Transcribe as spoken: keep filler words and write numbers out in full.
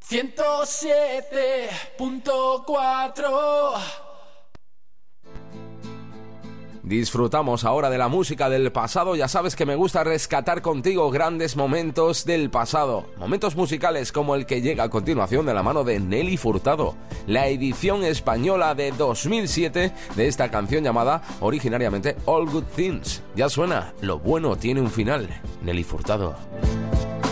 ciento siete punto cuatro. Disfrutamos ahora de la música del pasado. Ya sabes que me gusta rescatar contigo grandes momentos del pasado. Momentos musicales como el que llega a continuación de la mano de Nelly Furtado. La edición española de dos mil siete de esta canción llamada originariamente All Good Things. Ya suena, lo bueno tiene un final. Nelly Furtado.